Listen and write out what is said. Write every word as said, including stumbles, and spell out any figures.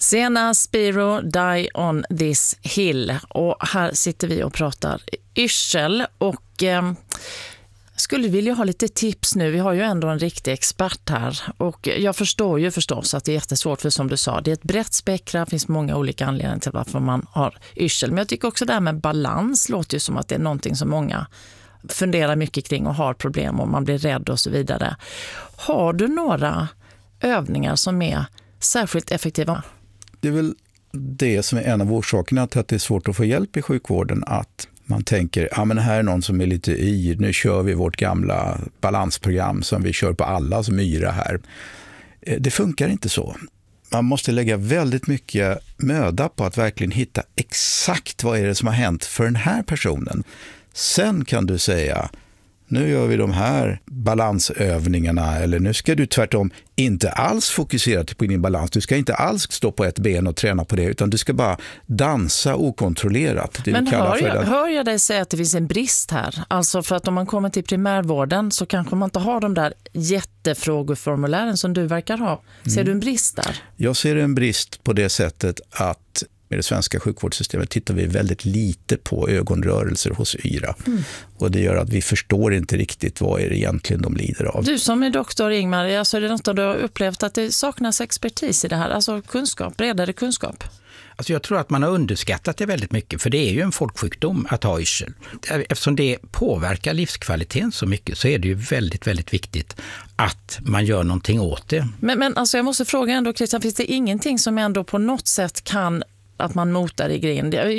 Sena Spiro, Die on this hill. Och här sitter vi och pratar yrsel och eh, skulle vilja ha lite tips nu. Vi har ju ändå en riktig expert här och jag förstår ju förstås att det är jättesvårt, för som du sa, det är ett brett spektra, det finns många olika anledningar till varför man har yrsel. Men jag tycker också det här med balans låter ju som att det är någonting som många funderar mycket kring och har problem och man blir rädd och så vidare. Har du några övningar som är särskilt effektiva? Det är väl det som är en av orsakerna till att det är svårt att få hjälp i sjukvården, att man tänker, ja men här är någon som är lite yr, nu kör vi vårt gamla balansprogram som vi kör på alla som yra här. Det funkar inte så. Man måste lägga väldigt mycket möda på att verkligen hitta exakt vad är det som har hänt för den här personen. Sen kan du säga, nu gör vi de här balansövningarna, eller nu ska du tvärtom inte alls fokusera på din balans. Du ska inte alls stå på ett ben och träna på det, utan du ska bara dansa okontrollerat. Det Men hör jag, att... hör jag dig säga att det finns en brist här? Alltså för att om man kommer till primärvården så kanske man inte har de där jättefrågeformulären som du verkar ha. Ser mm. du en brist där? Jag ser en brist på det sättet att med det svenska sjukvårdssystemet tittar vi väldigt lite på ögonrörelser hos yra. Mm. Och det gör att vi förstår inte riktigt vad är det egentligen de lider av. Du som är doktor Ingmar, alltså är det något du har upplevt att det saknas expertis i det här? Alltså kunskap, bredare kunskap? Alltså jag tror att man har underskattat det väldigt mycket, för det är ju en folksjukdom att ha yrsel. Eftersom det påverkar livskvaliteten så mycket så är det ju väldigt, väldigt viktigt att man gör någonting åt det. Men, men alltså jag måste fråga ändå, Christian, finns det ingenting som ändå på något sätt kan att man motar i grind?